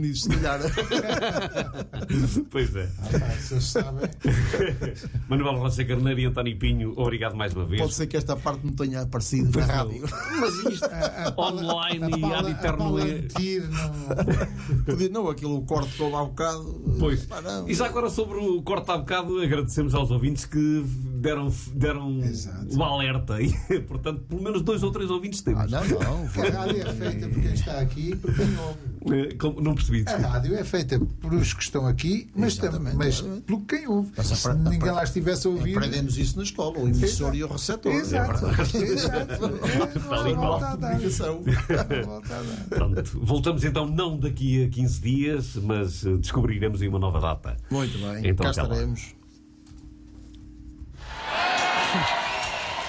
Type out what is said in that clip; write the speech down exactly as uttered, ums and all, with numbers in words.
Unidos, se calhar. Pois é. Ah, pá, vocês sabem. Manuel Rocha Carneiro e António Pinho, obrigado mais uma vez. Pode ser que esta parte não tenha aparecido Pois na não. rádio. Mas isto, online e ad eterno é... Palantir, não. Podia- Não, aquilo o corte que houve há bocado. Pois. Pá, não. E já agora sobre o corte há bocado, agradecemos aos ouvintes que deram, deram Exato. o alerta. E, portanto, pelo menos dois ou três ouvintes Ah, temos. não, não. A rádio é feita por quem está aqui e por quem ouve. Eh, como- Não percebi. A desculpa. rádio é feita por os que estão aqui, mas, tam- Exatamente. mas pelo quem ouve. Mas Se apre- ninguém apre- lá estivesse a ouvir. Aprendemos isso na escola, o emissor e o receptor. Exato. É verdade. Exato. Está ali É, mal. volta a dar. Comunicação. Volta a dar. Pronto, voltamos então não daqui a quinze dias, mas eh, descobriremos aí uma nova data. Muito bem, Então, cá até lá. estaremos.